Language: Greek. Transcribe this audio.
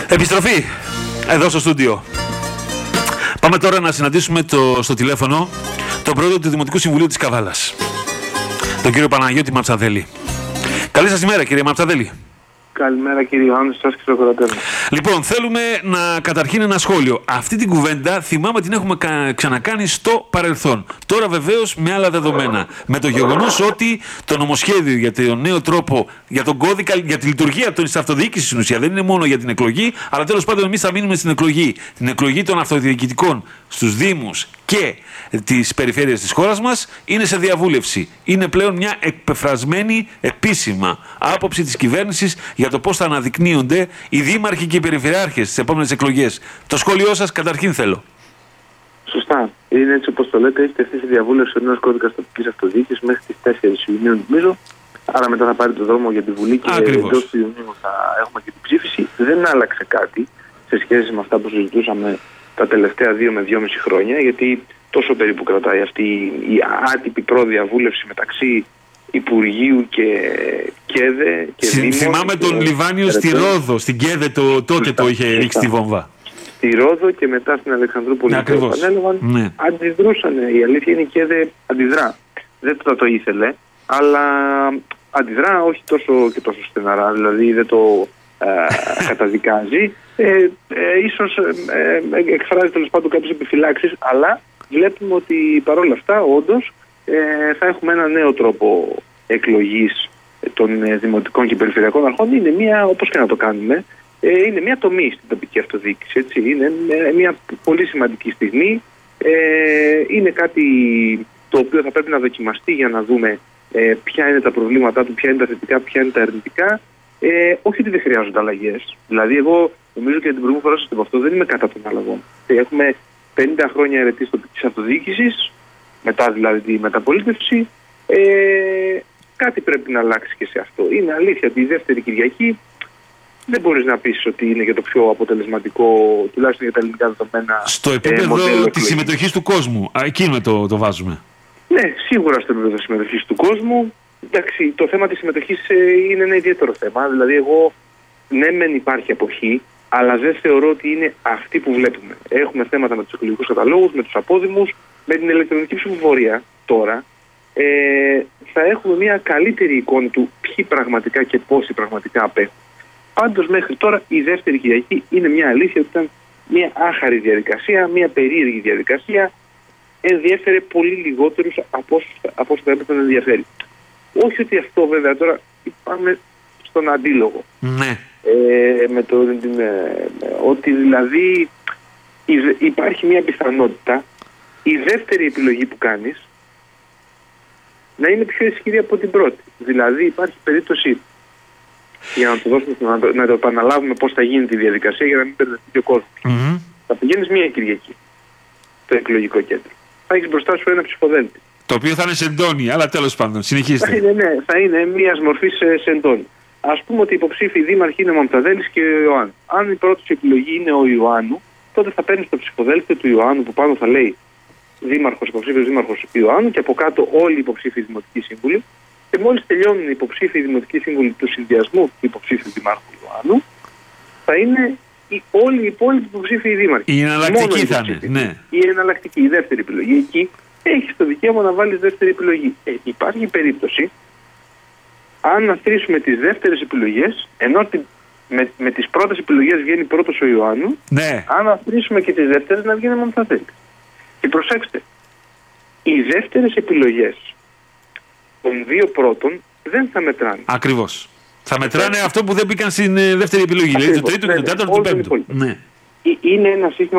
Επιστροφή εδώ στο στούντιο. Πάμε τώρα να συναντήσουμε στο τηλέφωνο τον πρόεδρο του Δημοτικού Συμβουλίου της Καβάλας, τον κύριο Παναγιώτη Μαψαδέλη. Καλή σας ημέρα, κύριε Μαψαδέλη. Καλημέρα, κύριε Ιωάννη, σας και στο κορατέρ. Λοιπόν, θέλουμε καταρχήν ένα σχόλιο. Αυτή την κουβέντα θυμάμαι την έχουμε ξανακάνει στο παρελθόν. Τώρα βεβαίως με άλλα δεδομένα. Με το γεγονός ότι το νομοσχέδιο για τον νέο τρόπο, για τον κώδικα, για τη λειτουργία της αυτοδιοίκησης στην ουσία δεν είναι μόνο για την εκλογή, αλλά τέλος πάντων εμείς θα μείνουμε στην εκλογή. Την εκλογή των αυτοδιοικητικών στους Δήμους και τις περιφέρειες της χώρας μας είναι σε διαβούλευση. Είναι πλέον μια εκπεφρασμένη επίσημα άποψη της κυβέρνησης για το πώς θα αναδεικνύονται οι δήμαρχοι και οι περιφερειάρχες στις επόμενες εκλογές. Το σχόλιο σας καταρχήν θέλω. Σωστά. Είναι έτσι όπως το λέτε, έχει τεθεί σε διαβούλευση ο νέος κώδικας τοπικής αυτοδιοίκησης μέχρι τις 4 Ιουνίου, νομίζω. Άρα μετά θα πάρει το δρόμο για τη Βουλή και εντός του Ιουνίου θα έχουμε και την ψήφιση. Δεν άλλαξε κάτι σε σχέση με αυτά που συζητούσαμε τα τελευταία 2 με 2,5 χρόνια, γιατί τόσο περίπου κρατάει αυτή η άτυπη προδιαβούλευση μεταξύ Υπουργείου και ΚΕΔΕ και Δήμων. Θυμάμαι τον Λιβάνιο στη Ρόδο, στην ΚΕΔΕ τότε το είχε ρίξει τη βόμβα. Στη Ρόδο και μετά στην Αλεξανδρούπολη που επανέλαβαν, ναι. Αντιδρούσαν. Η αλήθεια είναι η ΚΕΔΕ αντιδρά. Δεν το ήθελε, αλλά αντιδρά όχι τόσο στεναρά, δηλαδή δεν το καταδικάζει. Ίσως εκφράζει τέλος πάντων κάποιες επιφυλάξεις, αλλά βλέπουμε ότι παρόλα αυτά όντως θα έχουμε ένα νέο τρόπο εκλογής των δημοτικών και περιφερειακών αρχών. Είναι μια, όπως και να το κάνουμε, είναι μια τομή στην τοπική αυτοδιοίκηση. Έτσι. Είναι μια πολύ σημαντική στιγμή. Είναι κάτι το οποίο θα πρέπει να δοκιμαστεί για να δούμε ποια είναι τα προβλήματά του, ποια είναι τα θετικά, ποια είναι τα αρνητικά. Όχι ότι δεν χρειάζονται αλλαγές. Δηλαδή, εγώ νομίζω και την προηγούμενη φορά σας είπα αυτό, δεν είμαι κατά των αλλαγών. Έχουμε 50 χρόνια αιρετής τοπικής αυτοδιοίκησης, μετά δηλαδή τη μεταπολίτευση. Κάτι πρέπει να αλλάξει και σε αυτό. Είναι αλήθεια ότι η δεύτερη Κυριακή δεν μπορείς να πεις ότι είναι για το πιο αποτελεσματικό, τουλάχιστον για τα ελληνικά δεδομένα. Στο επίπεδο της συμμετοχής του κόσμου. Εκείνο το βάζουμε. Ναι, σίγουρα στο επίπεδο της συμμετοχής του κόσμου. Εντάξει, το θέμα της συμμετοχής είναι ένα ιδιαίτερο θέμα. Δηλαδή, εγώ ναι, μεν υπάρχει αποχή, αλλά δεν θεωρώ ότι είναι αυτή που βλέπουμε. Έχουμε θέματα με τους εκλογικούς καταλόγους, με τους απόδημους, με την ηλεκτρονική ψηφοφορία τώρα. Θα έχουμε μια καλύτερη εικόνα του ποιοι πραγματικά και πόσοι πραγματικά απέχουν. Πάντως μέχρι τώρα η δεύτερη Κυριακή είναι μια αλήθεια ότι ήταν μια άχαρη διαδικασία, μια περίεργη διαδικασία. Ενδιέφερε πολύ λιγότερους από όσο θα έπρεπε να ενδιαφέρει. Όχι ότι αυτό βέβαια τώρα πάμε στον αντίλογο. Ναι. Ότι δηλαδή υπάρχει μια πιθανότητα η δεύτερη επιλογή που κάνεις να είναι πιο ισχυρή από την πρώτη. Δηλαδή υπάρχει περίπτωση, για να το δώσουμε, να το επαναλάβουμε πώς θα γίνει τη διαδικασία για να μην μπερδευτεί ο κόσμος. Θα πηγαίνεις μία Κυριακή στο εκλογικό κέντρο. Θα έχεις μπροστά σου ένα ψηφοδέλτη. Το οποίο θα είναι σεντόνι, αλλά τέλος πάντων, συνεχίστε. Θα είναι μίας μορφής σεντόνι. Ας πούμε ότι οι υποψήφοι δήμαρχοι είναι ο Μαψαδέλης και ο Ιωάννου. Αν η πρώτη επιλογή είναι ο Ιωάννου, τότε θα παίρνεις το ψηφοδέλτιο του Ιωάννου που πάνω θα λέει υποψήφιος δήμαρχος Ιωάννου και από κάτω όλοι οι υποψήφοι δημοτικοί σύμβουλοι. Και μόλις τελειώνουν οι υποψήφοι δημοτικοί σύμβουλοι του συνδυασμού του υποψήφιου δημάρχου Ιωάννου, θα είναι όλοι οι υπόλοιποι υποψήφοι δήμαρχοι. Η εναλλακτική θα είναι. Ναι. Η εναλλακτική, η δεύτερη επιλογή. Εκεί έχεις το δικαίωμα να βάλεις δεύτερη επιλογή. Υπάρχει περίπτωση, αν αθροίσουμε τις δεύτερες επιλογές, ενώ με τις πρώτες επιλογές βγαίνει πρώτος ο Ιωάννου, ναι. Αν αθροίσουμε και τις δεύτερες να βγαίνει ο Μαψαδέλης. Και προσέξτε, οι δεύτερες επιλογές των δύο πρώτων δεν θα μετράνε. Ακριβώς. Θα μετράνε αυτό που δεν μπήκαν στην δεύτερη επιλογή. Δηλαδή το τρίτο, το τέταρτο, το πέμπτο. Ναι. Είναι ένα σύστημα